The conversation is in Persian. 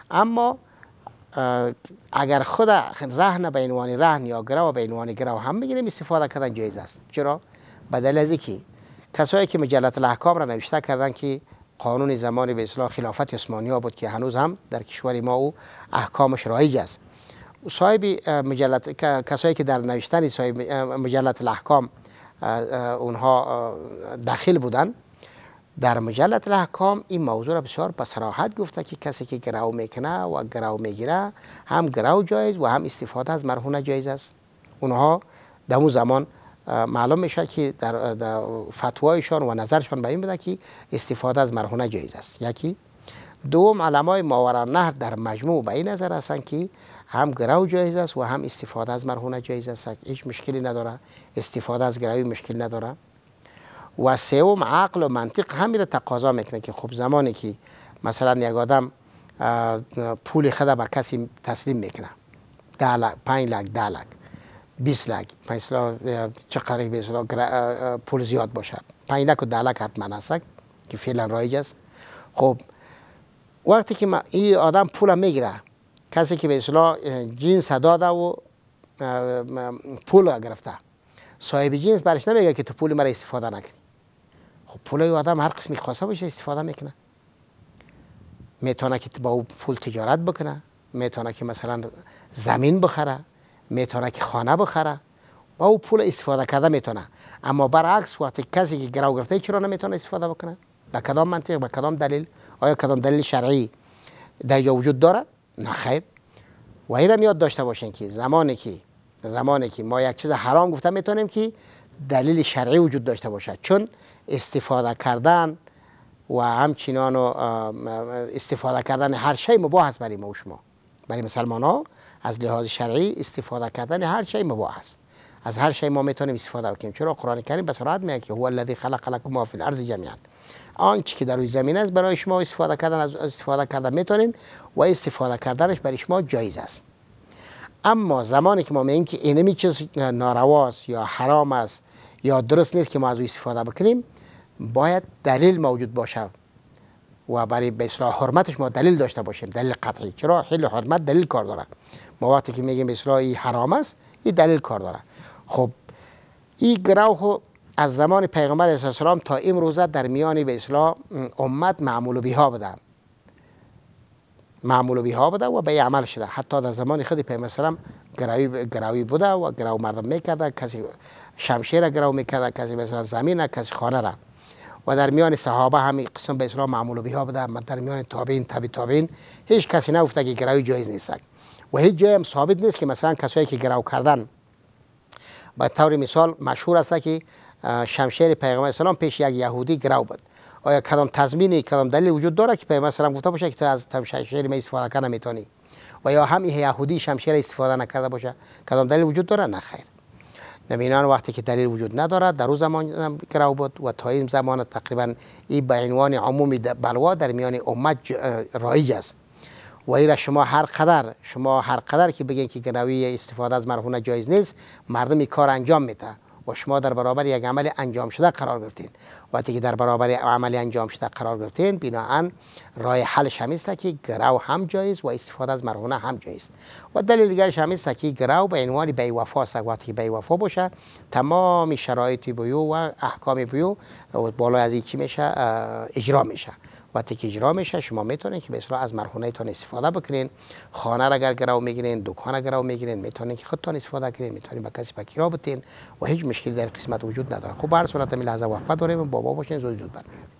اما اگر خود رهن به عنوان رهن یا گرو به عنوان گرو هم بگیریم استفاده کردن جایز است. چرا؟ به دلیل از اینکه کسایی که مجلت الاحکام را نوشته کردن که قانون زمان به اصطلاح خلافت عثمانی ها بود که هنوز هم در کشور ما او احکامش رایج است. صاحب مجلت کسایی که در نوشتن صاحب مجلت الاحکام اونها داخل بودن، در مجلت الاحکام این موضوع را بسیار به صراحت گفته که کسی که گرو میکنه و گرو میگیره هم گرو جایز و هم استفاده از مرهونه جایز است. اونها در اون زمان معلوم میشه که در فتوایشان و نظرشان به این بوده که استفاده از مرهونه جایز است. یکی. دوم، علمای ماوراءالنهر در مجموع به این نظر هستند که هم گرو جایز است و هم استفاده از مرهونه جایز است، هیچ مشکلی نداره، استفاده از گروی مشکل نداره. و سوم، عقل و منطق همین را تقاضا میکنه که خب زمانی که مثلا یک آدم پول خود به کسی تسلیم میکنه، 10 لک، 5 لک، 10 لک، 20 لک، چقدر به پول زیاد باشه، 5 لک و 10 لک حتما هست که فعلا رایج است. خب وقتی که این آدم پول میگیره، کسی که به اصطلاح جنس داده و پول گرفته، صاحب جنس برش نمیگه که تو پول مرا استفاده نکنی. خب پول آدم هر قسمی خواسته باشه استفاده میکنه. میتونه که با او پول تجارت بکنه، میتونه که مثلا زمین بخره، میتونه که خانه بخره، با او پول استفاده کرده میتونه. اما برعکس وقتی کسی که گرو گرفته چرا نمیتونه استفاده بکنه؟ به کدام منطق، به کدام دلیل؟ آیا کدام دلیل شرعی در اینجا وجود داره؟ نه خیر. و این را یاد داشته باشین که زمانی که ما یک چیز حرام گفته میتونیم که دلیل شرعی وجود داشته باشه، چون استفاده کردن و همچنان استفاده کردن هر شی مباح است برای ما و شما. برای مسلمان ها از لحاظ شرعی استفاده کردن هر شی مباح است. از هر شی ما میتونیم استفاده بکنیم. چرا قرآن کریم به صراحت میگه که هو الذی خلق لکم ما فی الارض جمیعا، آنچه که در روی زمین است برای شما استفاده کردن میتونین و استفاده کردنش برای شما جایز است. اما زمانی که ما میگیم که اینمی چیز نارواست یا حرام است یا درست نیست که ما از او استفاده بکنیم، باید دلیل موجود باشه و برای به اصطلاح حرمتش ما دلیل داشته باشیم، دلیل قطعی. چرا؟ حل و حرمت دلیل کار داره. ما وقتی که میگیم به اصطلاح این حرام است، این دلیل کار داره. خب این گروه از زمان پیغمبر علیه السلام تا امروز در میان به اصطلاح امت معمول بها بوده و به عمل شده. حتی در زمان خود پیغمبر سلام گروی بوده و گرو مردم میکرده، کسی شمشیر گرو میکرده، کسی مثلا زمین، کسی خانه را. و در میان صحابه همین قسم به اصطلاح معمول بها بوده. در میان تابعین هیچ کسی نگفته که گروی جایز نیست و هیچ جای هم ثابت نیست که مثلا کسایی که گرو کردن، به طور مثال مشهور است که شمشیر پیغمبر اسلام پیش یک یهودی گرو بود. آیا کدام تضمینی، کدام دلیل وجود داره که پیغمبر اسلام گفته باشه که تو از شمشیر من استفاده کنه نمیتونی؟ و یا هم یهودی شمشیر استفاده نکرده باشه، کدام دلیل وجود داره؟ نه خیر. نبینان وقتی که دلیل وجود نداره در اون زمان گرو بود و تا این زمان تقریبا این به عنوان عمومی بلوا در میان امت رایج است. و این را شما هر قدر که بگین که گروی استفاده از مرهونه جایز نیست، مردم این کار انجام میده و شما در برابر یک عمل انجام شده قرار گرفتین. وقتی که در برابر عمل انجام شده قرار گرفتین، بناهن راه حلش هم است که گرو هم جایز و استفاده از مرهونه هم جایز. و دلیل دیگرش هم است که گرو به عنوان بی‌وفا است. وقتی که بی‌وفا باشه، تمام شرایط بیو و احکام بیو بالا از این چی میشه؟ اجرا میشه. وقتی که اجرا میشه شما میتونید که به اصطلاح از مرهونه تون استفاده بکنین. خانه را اگر گرو میگیرین، دکان گرو میگیرین، میتونید که خودتون استفاده کنین، میتونید به کسی بکیرا بتین و هیچ مشکلی در قسمت وجود نداره. خب به هر صورت می لحظه وقت داریم، بابا باشین، زود برمیاد.